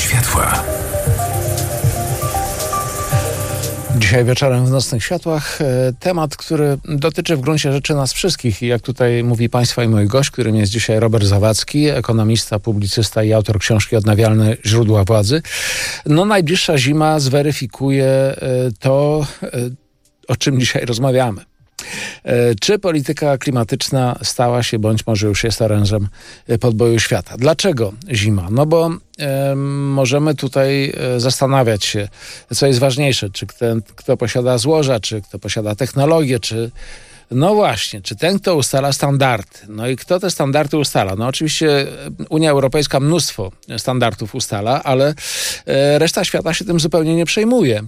światła. Dzisiaj wieczorem w Nocnych Światłach temat, który dotyczy w gruncie rzeczy nas wszystkich. I jak tutaj mówi Państwa i mój gość, którym jest dzisiaj Robert Zawadzki, ekonomista, publicysta i autor książki Odnawialne źródła władzy. No, najbliższa zima zweryfikuje to, o czym dzisiaj rozmawiamy. Czy polityka klimatyczna stała się, bądź może już jest orężem podboju świata? Dlaczego zima? No bo możemy tutaj zastanawiać się, co jest ważniejsze, czy ten, kto posiada złoża, czy kto posiada technologię, czy no właśnie, czy ten, kto ustala standardy. No i kto te standardy ustala? No oczywiście Unia Europejska mnóstwo standardów ustala, ale reszta świata się tym zupełnie nie przejmuje.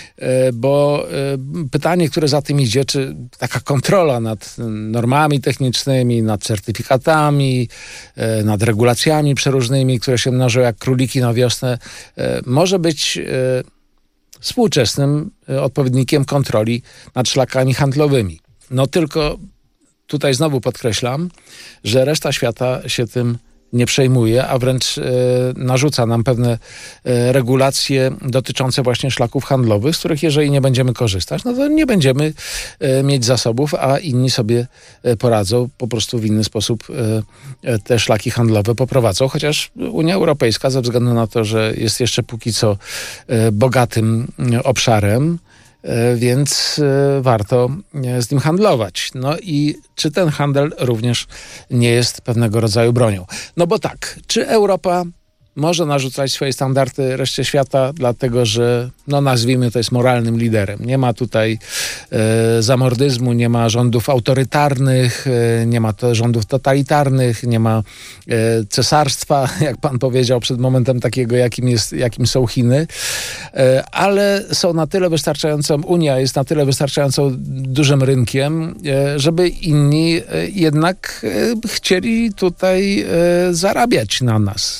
Bo pytanie, które za tym idzie, czy taka kontrola nad normami technicznymi, nad certyfikatami, nad regulacjami przeróżnymi, które się mnożą jak króliki na wiosnę, może być współczesnym odpowiednikiem kontroli nad szlakami handlowymi. No tylko tutaj znowu podkreślam, że reszta świata się tym nie przejmuje, a wręcz narzuca nam pewne regulacje dotyczące właśnie szlaków handlowych, z których jeżeli nie będziemy korzystać, no to nie będziemy mieć zasobów, a inni sobie poradzą, po prostu w inny sposób te szlaki handlowe poprowadzą, chociaż Unia Europejska ze względu na to, że jest jeszcze póki co bogatym obszarem, więc warto z nim handlować. No i czy ten handel również nie jest pewnego rodzaju bronią? No bo tak, czy Europa może narzucać swoje standardy reszcie świata, dlatego że, no nazwijmy to, jest moralnym liderem. Nie ma tutaj zamordyzmu, nie ma rządów autorytarnych, nie ma rządów totalitarnych, nie ma cesarstwa, jak pan powiedział przed momentem, takiego, jakim są Chiny, ale są na tyle wystarczającą, Unia jest na tyle wystarczająco dużym rynkiem, żeby inni jednak chcieli tutaj zarabiać na nas.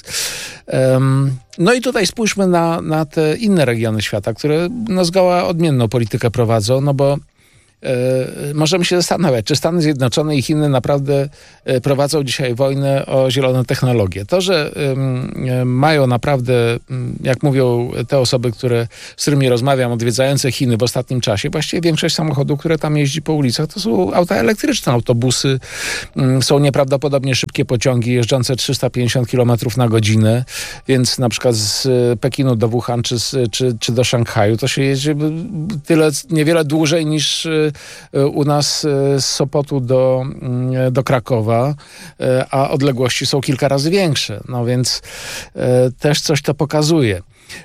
No i tutaj spójrzmy na te inne regiony świata, które no zgoła odmienną politykę prowadzą, no bo możemy się zastanawiać, czy Stany Zjednoczone i Chiny naprawdę prowadzą dzisiaj wojnę o zielone technologie. To, że mają naprawdę, jak mówią te osoby, z którymi rozmawiam, odwiedzające Chiny w ostatnim czasie, właściwie większość samochodów, które tam jeździ po ulicach, to są auta elektryczne, autobusy, są nieprawdopodobnie szybkie pociągi jeżdżące 350 km na godzinę, więc na przykład z Pekinu do Wuhan czy do Szanghaju to się jeździ niewiele dłużej niż u nas z Sopotu do Krakowa, a odległości są kilka razy większe. No więc też coś to pokazuje.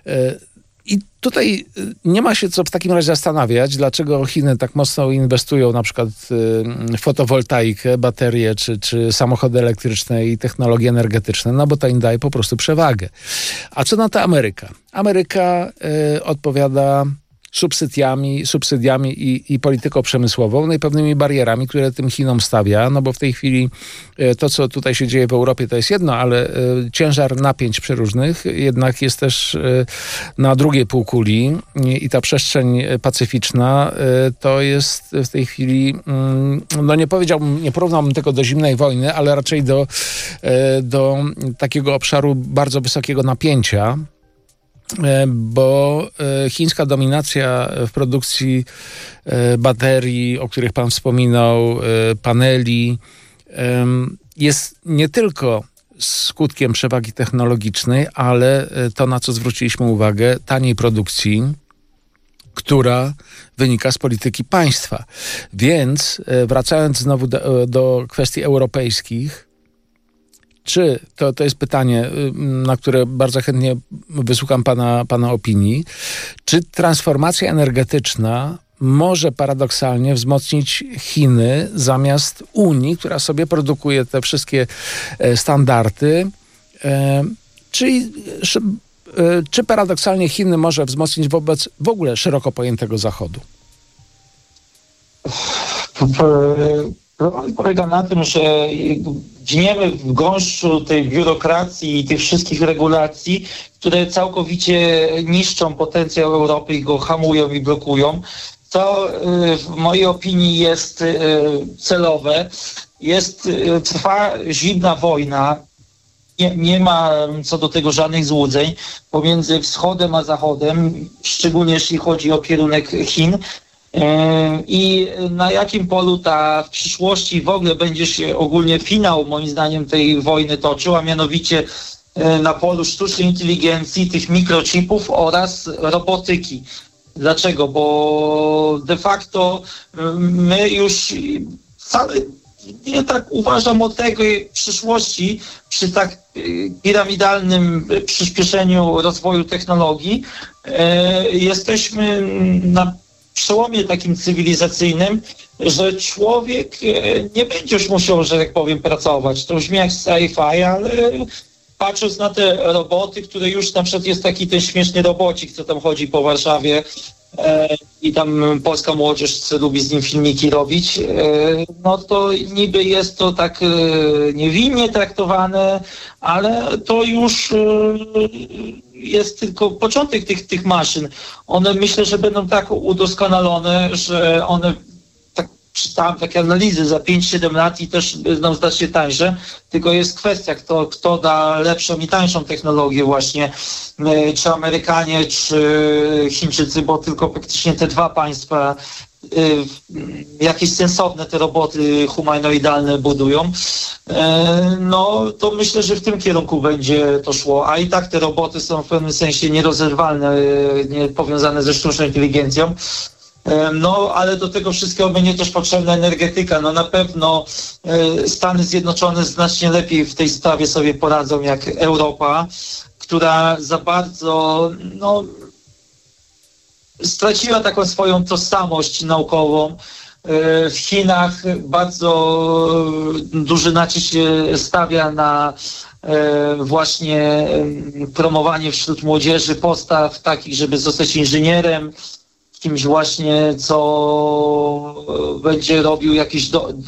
I tutaj nie ma się co w takim razie zastanawiać, dlaczego Chiny tak mocno inwestują na przykład w fotowoltaikę, baterie czy samochody elektryczne i technologie energetyczne, no bo to im daje po prostu przewagę. A co na to Ameryka? Ameryka odpowiada subsydiami i polityką przemysłową, no i pewnymi barierami, które tym Chinom stawia, no bo w tej chwili to, co tutaj się dzieje w Europie, to jest jedno, ale ciężar napięć przeróżnych jednak jest też na drugiej półkuli i ta przestrzeń pacyficzna to jest w tej chwili, no nie porównałbym tego do zimnej wojny, ale raczej do takiego obszaru bardzo wysokiego napięcia, bo chińska dominacja w produkcji baterii, o których pan wspominał, paneli, jest nie tylko skutkiem przewagi technologicznej, ale to, na co zwróciliśmy uwagę, taniej produkcji, która wynika z polityki państwa. Więc wracając znowu do kwestii europejskich, czy, to jest pytanie, na które bardzo chętnie wysłucham pana opinii, czy transformacja energetyczna może paradoksalnie wzmocnić Chiny zamiast Unii, która sobie produkuje te wszystkie standardy, czy paradoksalnie Chiny może wzmocnić wobec w ogóle szeroko pojętego Zachodu? Problem polega na tym, że gniemy w gąszczu tej biurokracji i tych wszystkich regulacji, które całkowicie niszczą potencjał Europy i go hamują i blokują. To w mojej opinii jest celowe. Trwa zimna wojna nie ma co do tego żadnych złudzeń pomiędzy wschodem a zachodem, szczególnie jeśli chodzi o kierunek Chin. I na jakim polu w przyszłości w ogóle będzie się ogólnie finał, moim zdaniem, tej wojny toczył, a mianowicie na polu sztucznej inteligencji, tych mikrochipów oraz robotyki. Dlaczego? Bo de facto my już wcale nie tak uważam o tej przyszłości przy tak piramidalnym przyspieszeniu rozwoju technologii. Jesteśmy na przełomie takim cywilizacyjnym, że człowiek nie będzie już musiał, że tak powiem, pracować. To brzmi jak sci-fi, ale patrząc na te roboty, które już na przykład jest taki ten śmieszny robocik, co tam chodzi po Warszawie i tam polska młodzież lubi z nim filmiki robić, no to niby jest to tak niewinnie traktowane, ale to już jest tylko początek tych maszyn. One myślę, że będą tak udoskonalone, że one, tak czytałem takie analizy, za 5-7 lat i też będą znacznie tańsze, tylko jest kwestia, kto da lepszą i tańszą technologię właśnie, czy Amerykanie, czy Chińczycy, bo tylko praktycznie te dwa państwa jakieś sensowne te roboty humanoidalne budują, no to myślę, że w tym kierunku będzie to szło, a i tak te roboty są w pewnym sensie nierozerwalne, nie powiązane ze sztuczną inteligencją. No, ale do tego wszystkiego będzie też potrzebna energetyka. No na pewno Stany Zjednoczone znacznie lepiej w tej sprawie sobie poradzą jak Europa, która za bardzo, straciła taką swoją tożsamość naukową. W Chinach bardzo duży nacisk się stawia na właśnie promowanie wśród młodzieży postaw takich, żeby zostać inżynierem, kimś właśnie, co będzie robił jakieś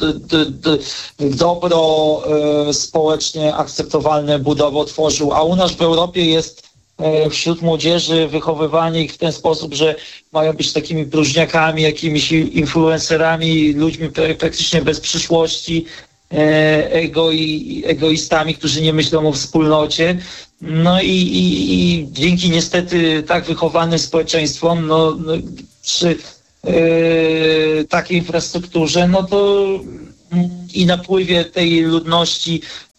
dobro społecznie akceptowalne, budowę tworzył, a u nas w Europie jest wśród młodzieży wychowywanie ich w ten sposób, że mają być takimi próżniakami, jakimiś influencerami, ludźmi praktycznie bez przyszłości, egoistami, którzy nie myślą o wspólnocie. No i dzięki niestety tak wychowanym społeczeństwom, przy takiej infrastrukturze, no to i napływie tej ludności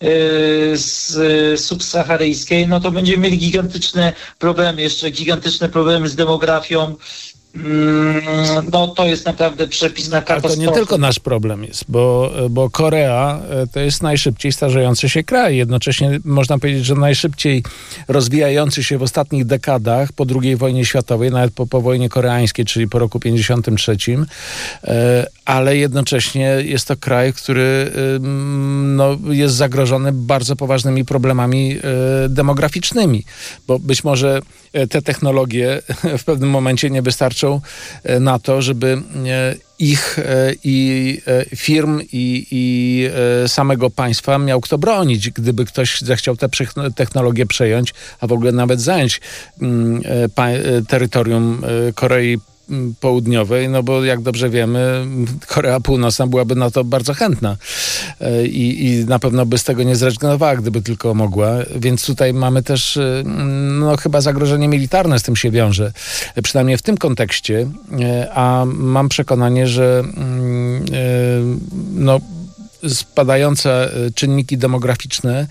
subsaharyjskiej, no to będziemy mieli gigantyczne problemy, jeszcze gigantyczne problemy z demografią. No to jest naprawdę przepisna katastrofa. Ale to nie tylko nasz problem jest, bo Korea to jest najszybciej starzejący się kraj. Jednocześnie można powiedzieć, że najszybciej rozwijający się w ostatnich dekadach po II wojnie światowej, nawet po wojnie koreańskiej, czyli po roku 1953, ale jednocześnie jest to kraj, który jest zagrożony bardzo poważnymi problemami demograficznymi, bo być może te technologie w pewnym momencie nie wystarczą na to, żeby ich i firm i samego państwa miał kto bronić, gdyby ktoś zechciał tę technologię przejąć, a w ogóle nawet zająć terytorium Korei Południowej, no bo jak dobrze wiemy, Korea Północna byłaby na to bardzo chętna i na pewno by z tego nie zrezygnowała, gdyby tylko mogła, więc tutaj mamy też chyba zagrożenie militarne z tym się wiąże, przynajmniej w tym kontekście, a mam przekonanie, że spadające czynniki demograficzne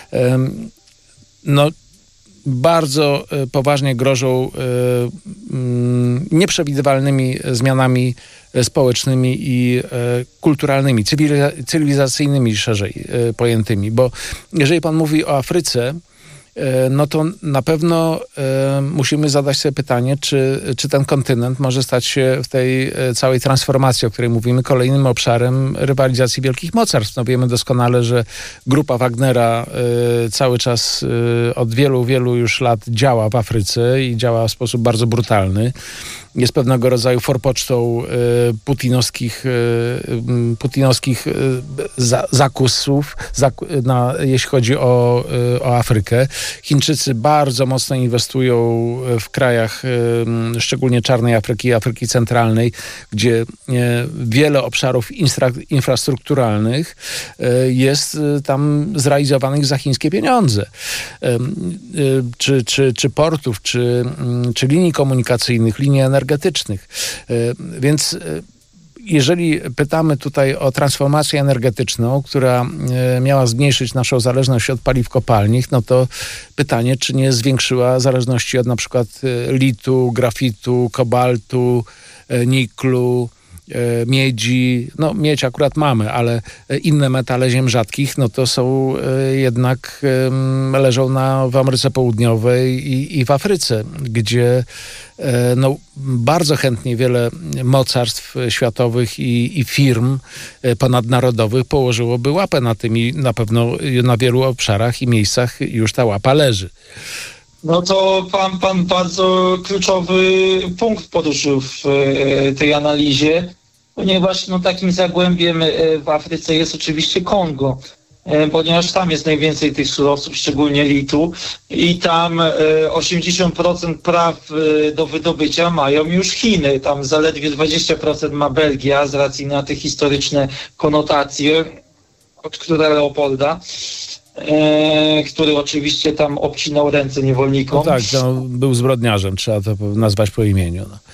bardzo poważnie grożą nieprzewidywalnymi zmianami społecznymi i kulturalnymi, cywilizacyjnymi szerzej pojętymi. Bo jeżeli pan mówi o Afryce, no to na pewno musimy zadać sobie pytanie, czy ten kontynent może stać się w tej całej transformacji, o której mówimy, kolejnym obszarem rywalizacji wielkich mocarstw. No wiemy doskonale, że grupa Wagnera cały czas od wielu, wielu już lat działa w Afryce i działa w sposób bardzo brutalny. Jest pewnego rodzaju forpocztą putinowskich zakusów, jeśli chodzi o Afrykę. Chińczycy bardzo mocno inwestują w krajach, szczególnie czarnej Afryki i Afryki Centralnej, gdzie wiele obszarów infrastrukturalnych jest tam zrealizowanych za chińskie pieniądze. Czy portów, czy linii komunikacyjnych, linii energetycznych. Więc jeżeli pytamy tutaj o transformację energetyczną, która miała zmniejszyć naszą zależność od paliw kopalnych, no to pytanie, czy nie zwiększyła zależności od na przykład litu, grafitu, kobaltu, niklu, miedzi. No miedź akurat mamy, ale inne metale ziem rzadkich, no to są jednak, leżą w Ameryce Południowej i w Afryce, gdzie no, bardzo chętnie wiele mocarstw światowych i firm ponadnarodowych położyłoby łapę na tym i na pewno na wielu obszarach i miejscach już ta łapa leży. No to pan bardzo kluczowy punkt poruszył w tej analizie, ponieważ no, takim zagłębiem w Afryce jest oczywiście Kongo, ponieważ tam jest najwięcej tych surowców, szczególnie litu, i tam 80% praw do wydobycia mają już Chiny. Tam zaledwie 20% ma Belgia z racji na te historyczne konotacje od króla Leopolda, który oczywiście tam obcinał ręce niewolnikom. No tak, no, był zbrodniarzem, trzeba to nazwać po imieniu. No.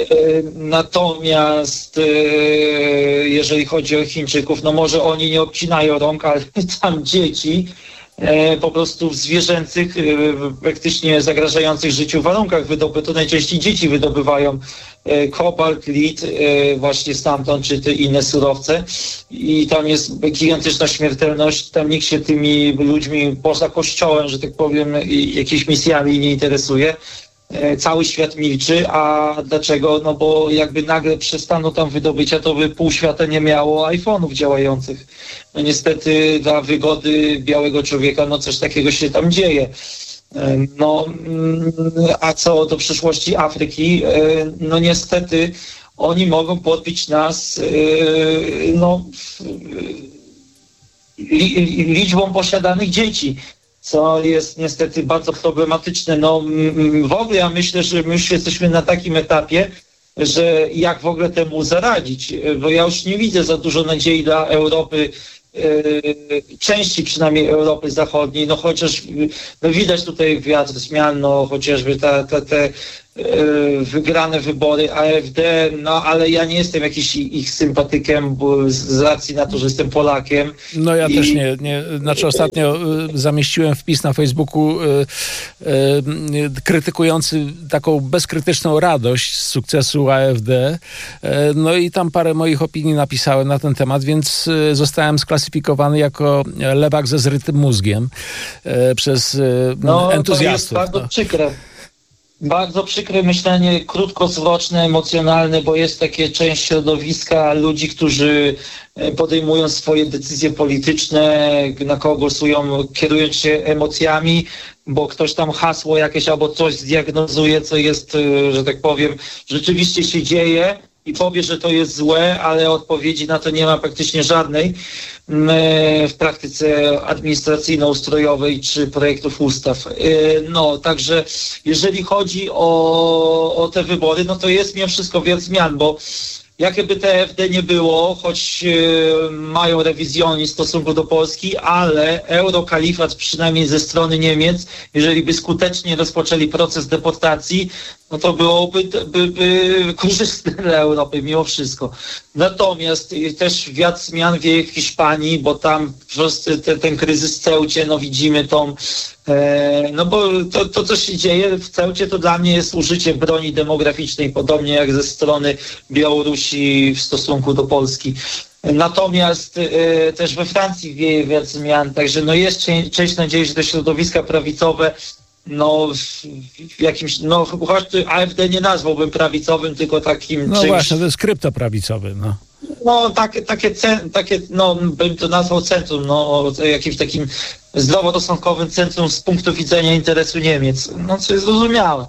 Natomiast jeżeli chodzi o Chińczyków, no może oni nie obcinają rąk, ale tam dzieci po prostu w zwierzęcych, praktycznie zagrażających życiu warunkach to najczęściej dzieci wydobywają kobalt, lit właśnie stamtąd, czy te inne surowce, i tam jest gigantyczna śmiertelność, tam nikt się tymi ludźmi poza kościołem, że tak powiem, jakimiś misjami nie interesuje. Cały świat milczy, a dlaczego? No bo jakby nagle przestano tam wydobycia, to by pół świata nie miało iPhone'ów działających. No niestety dla wygody białego człowieka, no coś takiego się tam dzieje. No, a co do przyszłości Afryki, no niestety oni mogą podbić nas liczbą posiadanych dzieci, co jest niestety bardzo problematyczne. No w ogóle ja myślę, że my już jesteśmy na takim etapie, że jak w ogóle temu zaradzić, bo ja już nie widzę za dużo nadziei dla Europy, części przynajmniej Europy Zachodniej, no chociaż no widać tutaj wiatr zmian, no chociażby te wygrane wybory AfD, no ale ja nie jestem jakiś ich sympatykiem, bo z racji na to, że jestem Polakiem. No ja też nie. Znaczy ostatnio zamieściłem wpis na Facebooku krytykujący taką bezkrytyczną radość z sukcesu AfD. No i tam parę moich opinii napisałem na ten temat, więc zostałem sklasyfikowany jako lewak ze zrytym mózgiem przez entuzjastów. To jest bardzo przykre. Bardzo przykre myślenie, krótkowzroczne, emocjonalne, bo jest takie część środowiska ludzi, którzy podejmują swoje decyzje polityczne, na kogo głosują, kierując się emocjami, bo ktoś tam hasło jakieś albo coś zdiagnozuje, co jest, że tak powiem, rzeczywiście się dzieje i powie, że to jest złe, ale odpowiedzi na to nie ma praktycznie żadnej w praktyce administracyjno-ustrojowej czy projektów ustaw. No, także jeżeli chodzi o te wybory, no to jest mimo wszystko wiele zmian, bo jakie te AfD nie było, choć mają rewizjonizm w stosunku do Polski, ale eurokalifat przynajmniej ze strony Niemiec, jeżeli by skutecznie rozpoczęli proces deportacji, no to byłoby korzystne dla Europy mimo wszystko. Natomiast też wiatr zmian wieje w Hiszpanii, bo tam po prostu ten kryzys w Ceucie, no widzimy tą, no bo to co się dzieje w Ceucie, to dla mnie jest użycie broni demograficznej, podobnie jak ze strony Białorusi w stosunku do Polski. Natomiast też we Francji wieje wiatr zmian, także no jest część nadziei, że te środowiska prawicowe, no w jakimś, no choć AfD nie nazwałbym prawicowym, tylko takim no czymś... właśnie, to jest kryptoprawicowy, no. No takie, no bym to nazwał centrum, no jakimś takim zdroworozsądkowym centrum z punktu widzenia interesu Niemiec. No, co jest zrozumiałe.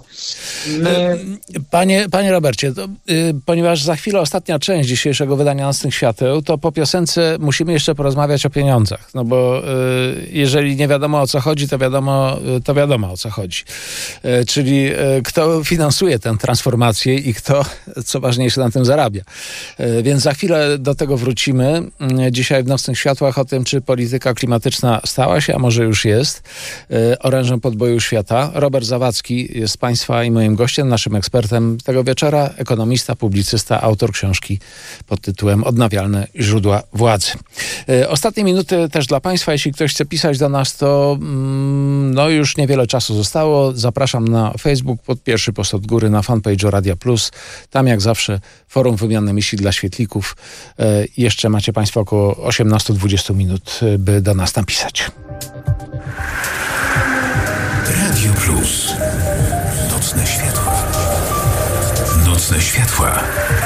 Panie Robercie, ponieważ za chwilę ostatnia część dzisiejszego wydania Nocnych Świateł, to po piosence musimy jeszcze porozmawiać o pieniądzach. No bo jeżeli nie wiadomo o co chodzi, to wiadomo o co chodzi. Czyli kto finansuje tę transformację i kto, co ważniejsze, na tym zarabia. Więc za chwilę do tego wrócimy. Dzisiaj w Nocnych Światłach o tym, czy polityka klimatyczna stała się, a może już jest, orężem podboju świata. Robert Zawadzki jest Państwa i moim gościem, naszym ekspertem tego wieczora, ekonomista, publicysta, autor książki pod tytułem Odnawialne źródła władzy. Ostatnie minuty też dla Państwa. Jeśli ktoś chce pisać do nas, to już niewiele czasu zostało. Zapraszam na Facebook, pod pierwszy post od góry, na fanpage'u Radia Plus. Tam jak zawsze forum wymiany myśli dla świetlików. Jeszcze macie Państwo około 18-20 minut, by do nas napisać. Radio Plus. Nocne światła. Nocne światła.